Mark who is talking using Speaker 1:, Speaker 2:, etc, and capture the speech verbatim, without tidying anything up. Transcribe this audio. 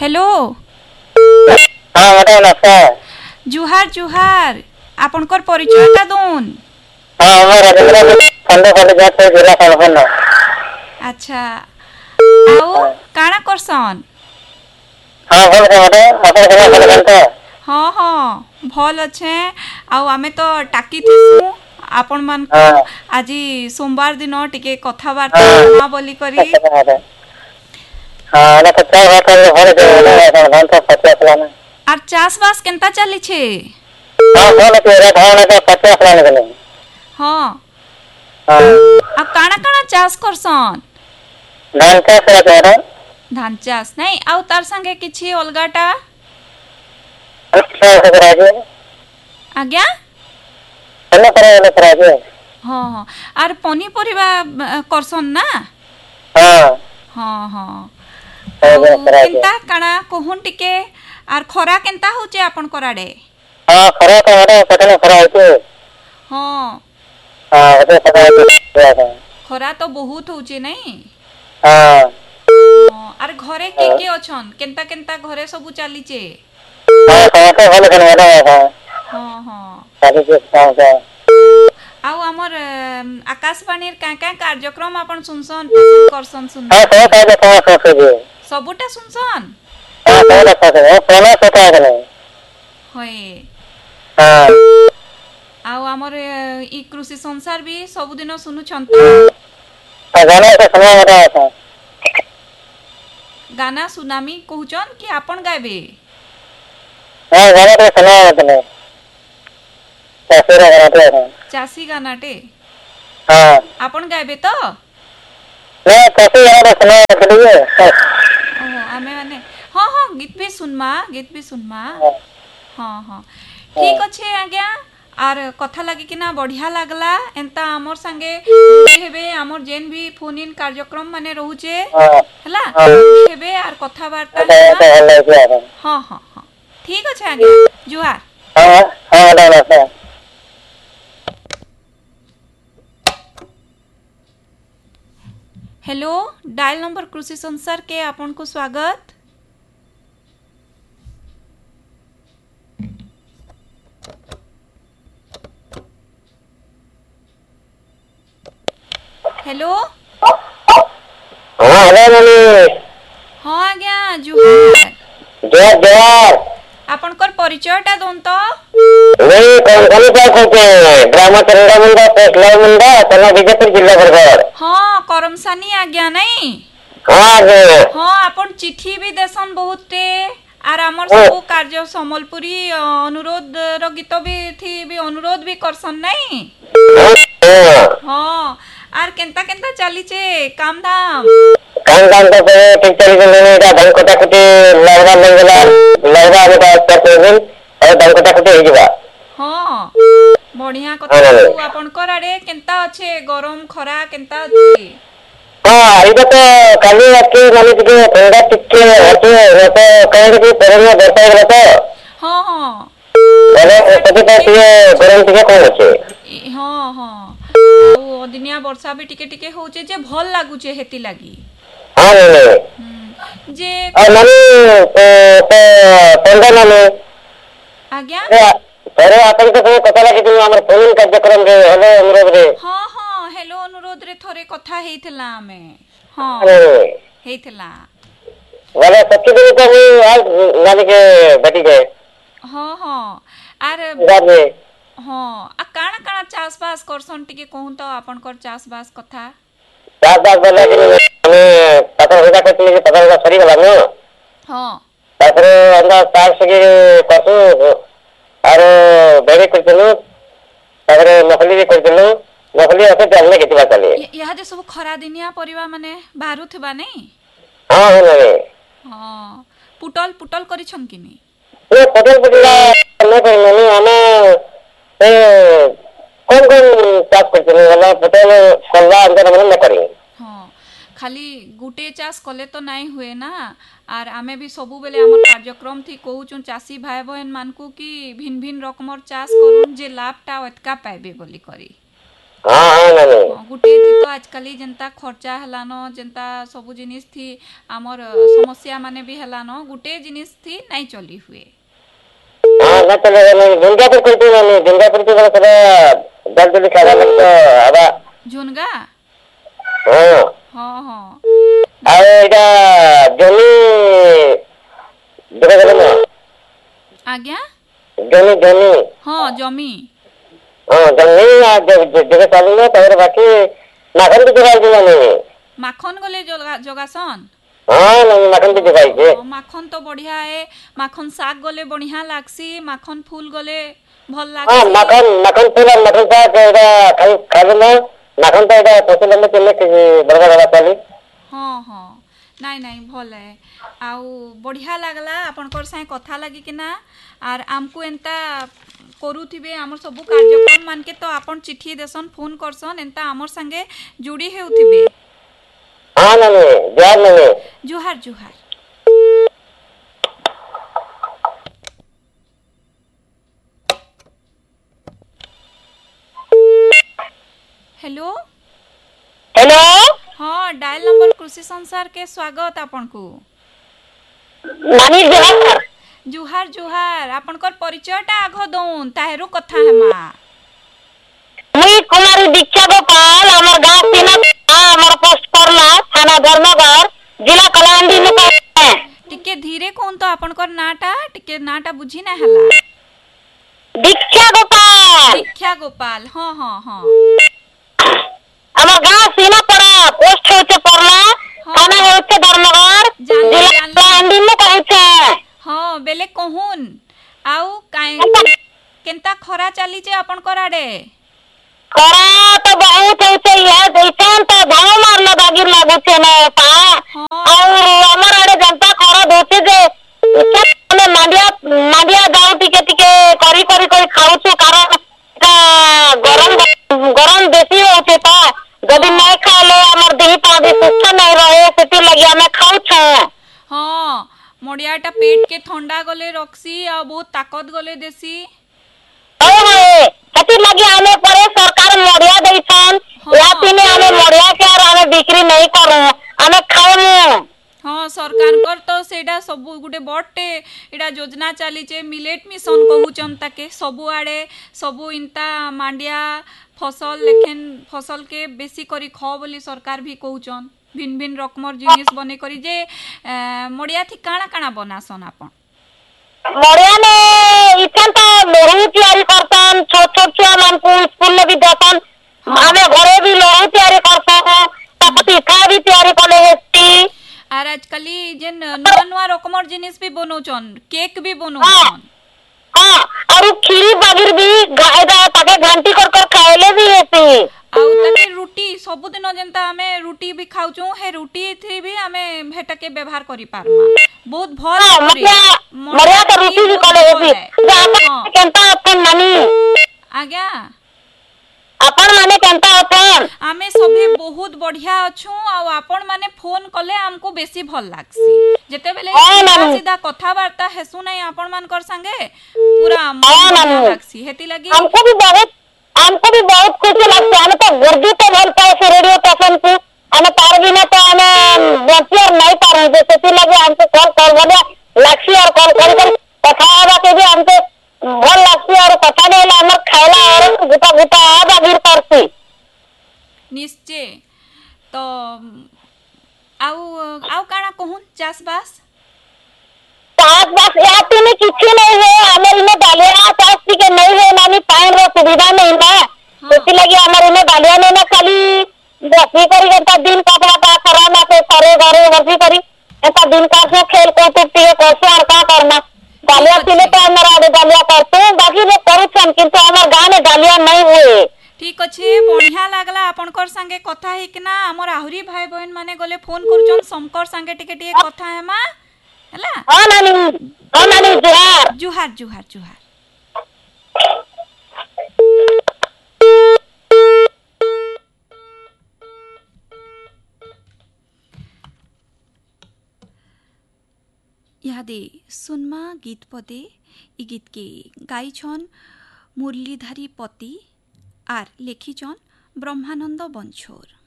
Speaker 1: Hello
Speaker 2: हाँ madam नमस्कार।
Speaker 1: जुहार जुहार आपनकर परिचयटा दून।
Speaker 2: हाँ हमारा राजेंद्र खंड कॉलेज जाते जिला संपन्न।
Speaker 1: अच्छा आउ काना करसन?
Speaker 2: हाँ बोल के मैडम अपन जिला संपन्न।
Speaker 1: हाँ हाँ भल अच्छे आउ आमे तो टाकी थिसु आपण मान को
Speaker 2: हाँ
Speaker 1: आज सोमवार दिन टिके कथावार्ता करना बोली करी।
Speaker 2: हाँ ना तो चार बात है भर के मैडम धान तो पचास लाना।
Speaker 1: आर चाष बास केनता चली छे?
Speaker 2: हाँ बोल के रे धान तो पचास लाने के लिए।
Speaker 1: हाँ
Speaker 2: हाँ
Speaker 1: आ काना काना चाष करसन?
Speaker 2: धान का क्या मैडम?
Speaker 1: धान चाष नहीं आउ तार संगे किछि अलगाटा?
Speaker 2: अच्छा से कराजे।
Speaker 1: आज्ञा
Speaker 2: अन्य तरह अन्य कराजे।
Speaker 1: हाँ हाँ आर पनीपरिबा करसन ना?
Speaker 2: हाँ
Speaker 1: हाँ हाँ
Speaker 2: अन्य कराजे।
Speaker 1: केनता काना कोहुन टिके आर खरा केनता होचे आपन कराडे?
Speaker 2: हाँ खरा तो मैडम पटना खरा होते।
Speaker 1: हाँ
Speaker 2: हाँ वो खरा होते।
Speaker 1: खरा तो बहुत होचे नहीं?
Speaker 2: हाँ
Speaker 1: हाँ आर घरे के के अछन केनता केनता घरे सबु चालीचे?
Speaker 2: हाँ समस्या भले कर मैडम। हाँ
Speaker 1: हाँ हाँ
Speaker 2: सारी चीज समस्या।
Speaker 1: आउ हमर आकाशवाणीर का का कार्यक्रम आपन सुनसन पसंद करसन सुन?
Speaker 2: हाँ समस्या है समस्या समस्या।
Speaker 1: सबुटा सुनसन?
Speaker 2: हाँ समस्या समस्या। सोना सोता है नहीं।
Speaker 1: होय
Speaker 2: हाँ
Speaker 1: आउ हमर ई कृषि संसार भी सब दिन सुनु छंतो?
Speaker 2: गाना से समय होता है।
Speaker 1: गाना सुनामी कहउचन कि आपन गाबे?
Speaker 2: हाँ गाना तो सुना होता नहीं। कैसे गाना तो है।
Speaker 1: चासी गानाटे
Speaker 2: हाँ
Speaker 1: आपन गाबे तो?
Speaker 2: नहीं कैसे गाना तो सुना होता नहीं है।
Speaker 1: ओहो आमे माने हाँ हाँ गीत भी सुनमा गीत भी सुनमा। हाँ हाँ ठीक अच्छे आज्ञा आर कथा लगी कि ना बढ़िया लागला एंता आमर संगे हेबे आमर जेन भी फोन इन कार्यक्रम माने रहूचे हला हेबे आर कथा वार्ता। हाँ हाँ हाँ ठीक अच्छे आज्ञा जुहार।
Speaker 2: हाँ हाँ मैडम।
Speaker 1: हेलो डायल नंबर कृषि संसार के आपन को स्वागत। हेलो
Speaker 2: हाँ हेलो मनी।
Speaker 1: हाँ आज्ञा जुहार।
Speaker 2: जोर जोर।
Speaker 1: आपनकर परिचयटा दोन तो?
Speaker 2: नहीं कौन कौन क्या कहते हैं ड्रामा चंदा मुंडा पेटला मुंडा तना बीजेपुर जिला बरगढ़।
Speaker 1: हाँ करमसानी आज्ञा नहीं?
Speaker 2: हाँ जी।
Speaker 1: हाँ आपन चिट्ठी भी देसन बहुते आर हमर सब कार्य सम्बलपुरी अनुरोध रो गीत भी थी भी अनुरोध भी करसन नहीं? हाँ आर केनता केनता चली छे काम धाम?
Speaker 2: काम धाम तो पे ठीक चली गई नहीं इटा धान कटा कटी लगवा लग गला लगवा बेटा करते दिन और धान कटा कटी हो जावा।
Speaker 1: हाँ बढ़िया कथा तू आपन कराडे केनता अच्छे गरम खरा केनता अच्छे?
Speaker 2: हाँ इधर तो काली रखी माने कि ठंडा टिक्के होते हैं तो कहीं भी परम बरसा गला तो।
Speaker 1: हाँ हाँ
Speaker 2: अरे कभी तो ये गरम टिक्के कौन होचे?
Speaker 1: हाँ हाँ ओ दिनिया वर्षा भी टिके टिके होचे जे भल लागुचे हेती लागी।
Speaker 2: हाँ नहीं
Speaker 1: जे
Speaker 2: और माने तो ठंडा माने
Speaker 1: आज्ञा
Speaker 2: अरे अपन तो कोई पता लगे तुम हमर फोन कार्यक्रम रे हेलो अनुरोध रे।
Speaker 1: हाँ हाँ हेलो अनुरोध रे थोरे कथा हेइथला हमे। हाँ
Speaker 2: अरे
Speaker 1: हेइथला
Speaker 2: वाला सबके दिन तो मैं आज माने के बैठी गए।
Speaker 1: हाँ हाँ आर
Speaker 2: रात में
Speaker 1: हाँ आ काना काना चाष बास करसन टिके कहूं तो आपन कर चाष बास कथा?
Speaker 2: चार बार बोला कि हमें पता होगा करते हैं पता होगा सही गला ना।
Speaker 1: हाँ
Speaker 2: तापर अंदर तार से करसु और बेरे करतलु तापर मखली भी करतलु मखली असे चलने केती बात चले
Speaker 1: यहा जे सब खरा दिनिया परिबा माने बाहरु थबा नहीं?
Speaker 2: हां हो लगे
Speaker 1: हाँ पुटल पुटल करी छन कि नहीं?
Speaker 2: ये पटल पटला नहीं पर मैंने हमें ए कौन कौन चाष करते हैं वाला पटल कल्ला अंदर मैंने न करी।
Speaker 1: हाँ खाली गुटे चाष कले तो नहीं हुए ना आर आमे भी सबु बेले हमर कार्यक्रम थी कहूचु चासी भाई बहन मानकू कि भिन्न भिन्न रकमर चाष करूं जे लाभटा ओतका पाइबे बोली करी।
Speaker 2: हाँ हाँ नानी
Speaker 1: हाँ, गुटे थी तो आजकल जेनता खर्चा हेलानो जेनता सबु जिनिस थी आमर समस्या माने भी हेलानो गुटे जिनिस थी नहीं चली हुए
Speaker 2: हाँ ना चले नानी झुनका पर करती नानी झुनका पर तो थोड़ा जल्दी जल्दी खाना लगता हवा
Speaker 1: झुनगा
Speaker 2: हाँ
Speaker 1: हाँ हाँ
Speaker 2: ଆଉ ଏଇଟା ଜନି ଦେଖା ଗଲା ନା
Speaker 1: आज्ञा
Speaker 2: ଜନି ଜନି
Speaker 1: हाँ जमी
Speaker 2: ହଁ ଜନି ଦେଖା ଚାଲିଲା ତାପରେ ବାକି ମାଖନ ବି ଦେଖା ନାନି
Speaker 1: माखन गले जोगा- जोगासन
Speaker 2: ହଁ ନାନି ମାଖନ ବି ଦେଖା ହେଇଛି
Speaker 1: हाँ, माखन तो बढ़िया है माखन साग गले बढ़िया लागसी माखन फूल गले भल
Speaker 2: ହଁ
Speaker 1: लागसी
Speaker 2: ମାଖନ ମାଖନ ଥିଲା ମାଖନ ଶାଗ ଏଇଟା ଖାଇ ଖାଇଲୁ ନା ମାଖନ ତ ଏଇଟା ପସନ୍ଦ ହେଲେ କେମିତି ବରଗଡ଼ ହବା ଚାଲି
Speaker 1: हाँ हाँ ନାଇଁ ନାଇଁ ଭଲ है ଆଉ ବଢିଆ ଲାଗଲା ଆପଣଙ୍କର ସାଙ୍ଗେ କଥା ଲାଗିକିନା ଆର୍ ଆମକୁ ଏନ୍ତା କରୁଥିବେ ଆମର ସବୁ କାର୍ଯ୍ୟକ୍ରମ ମାନକେ ତ ଆପଣ ଚିଠି ଦେସନ୍ ଫୋନ କରସନ୍ ଏନ୍ତା ଆମର ସାଙ୍ଗେ ଯୋଡ଼ି ହେଉଥିବେ
Speaker 2: ହଁ ନାନି ଜୁହାର ନାନି
Speaker 1: ଜୁହାର ଜୁହାର हेलो
Speaker 2: हेलो
Speaker 1: हाँ डायल नंबर कृषि संसार के स्वागत आपनकु
Speaker 2: नानी जवाहर
Speaker 1: जुहार जुहार आपनकर परिचयटा आघ दउन ताहेरु कथा हेमा
Speaker 2: मुई कुमारी दीक्षा गोपाल हमर गांव सीना हमर पोस्ट करला थाना धर्मगढ़ जिला कलाहांडी में है
Speaker 1: टिके धीरे कोन तो आपनकर नाटा टिके नाटा बुझी ना हला
Speaker 2: दीक्षा गोपाल
Speaker 1: दीक्षा गोपाल हाँ हाँ हाँ
Speaker 2: हमर गांव सीना पड़ा पोस्ट होचे परला
Speaker 1: हाँ।
Speaker 2: थाना होचे धर्मगढ़
Speaker 1: जानली,
Speaker 2: जिला
Speaker 1: जानली।
Speaker 2: कलाहांडी में कहूचे
Speaker 1: हाँ बेले कहून आउ काई केनता खरा चली जे आपनकर आडे
Speaker 2: खरा तो बहुत होचे या देसन तो धाव मारना दागिर लागुचे ना पा
Speaker 1: हाँ
Speaker 2: और हमर आड़े जनता खरा दोचे जे इच्छा मांडिया मांडिया जाऊ टिके टिके करी करी करी खाऊछु कारण ता गरम गरम बेसी होचे ता जदि नहीं खाले हमर देह पा भी सुस्त नहीं रहे सेति लगी हमें खाऊछु
Speaker 1: हाँ मड़ियाटा पेट के ठंडा गले रखसी आ बहुत ताकत गले देसी
Speaker 2: ओए होए सेति लगी हमें परे सरकार मड़िया देइछन
Speaker 1: हाँ।
Speaker 2: या तिने हमें मड़िया के और हमें बिक्री नहीं करू हमें खाऊनु
Speaker 1: हाँ सरकार कर तो सेटा सबु गुटे बड़टे एटा योजना चली चे मिलेट मिशन कहूचन ताके सबु आड़े सबु इंता मांडिया फसल लेखेन फसल के बेसी करी ख बोली सरकार भी कहूचन भिन्न भिन्न रकमर जिनिस बने करी जे मड़िया थी काଣା काଣା बनासन आपन
Speaker 2: मड़िया ने इछन तो लोहू तैयारी करतन छोट छोट छुआ मन को स्कूल में भी देतन हमें घरे भी लोहू तैयारी करतन तब पिठा भी तैयारी करे हेती
Speaker 1: आर आजकली जे नुआ नुआ रकमर जिनिस भी बनौचन केक भी बनौचन
Speaker 2: हाँ और उ खीरी बागिर भी गायदा ताके घंटी कर कर खाएले भी हेती
Speaker 1: आउ ताके रुटी सब दिन जेंता हमें रुटी भी खाउचू हे रुटी थी भी हमें भेटा के व्यवहार करी पारमा बहुत भल
Speaker 2: हाँ मतलब मड़िया तो रोटी भी करे हेती
Speaker 1: हाँ।
Speaker 2: केंता अपन मानी
Speaker 1: आज्ञा
Speaker 2: अपन माने केंता अपन
Speaker 1: आमे सभी बहुत बढ़िया अच्छू आउ आपण माने फोन कले हमको बेसी भल लागसी जेते बेले
Speaker 2: हाँ,
Speaker 1: सीधा
Speaker 2: नानी।
Speaker 1: सीधा कथावार्ता हेसु नहीं आपण मान कर संगे पूरा मन
Speaker 2: हाँ,
Speaker 1: बढ़िया
Speaker 2: नानी।
Speaker 1: लागसी हेती लगी
Speaker 2: हमको भी बहुत हमको भी बहुत खुशी लगती है हमें तो गुर्दी तो भल पाए से रेडियो स्टेशन की हमें तार बिना तो हमें बची और नहीं पार है जैसे लगे हमको कॉल कॉल बने लक्ष्य और कॉल कर कर कथा आवा के भी हमको भल लक्ष्य और कथा नहीं ला हमें खाइला और गुटा गुटा आवा गिर करती
Speaker 1: निश्चय तो आउ आउ काना कहूं चासबास
Speaker 2: चास बस यहाँ तुम्हें किसी नहीं है हमारे इन्हें डालिया चास के नहीं है नानी पानी रो सुविधा नहीं ना इसी लगी हमारे इन्हें डालिया नहीं ना खाली बसी करी करता दिन कपड़ा का खरा ना से सारे घरे बसी करी ऐसा दिन का से खेल को टूटती है कैसे और क्या करना डालिया सिले तो हमारा आगे डालिया करते हैं बाकी लोग करुछन किंतु हमारे गाँव में डालिया नहीं हुए
Speaker 1: ठीक अच्छे बढ़िया लागला आपनकर संगे कथा हेकिना हमर आहुरी भाई बहन माने गले फोन करूचन समकर संगे टिके टिके कथा हेमा हला
Speaker 2: हाँ नानी हाँ नानी जुहार
Speaker 1: जुहार जुहार जुहार यादे सुनमा गीत पदे इ गीत के गाई छन मुरलीधारी पति आर लेखी छन ब्रह्मानंद बंछोर।